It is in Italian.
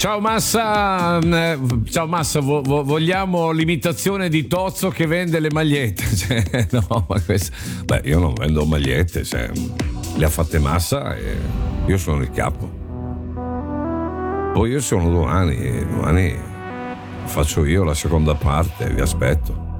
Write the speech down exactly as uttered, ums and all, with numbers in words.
Ciao Massa, eh, ciao Massa, vo- vo- vogliamo l'imitazione di Tozzo che vende le magliette? Cioè, no, ma questo... Beh, io non vendo magliette, cioè, le ha fatte Massa e io sono il capo. Poi io sono domani, e domani faccio io la seconda parte, vi aspetto.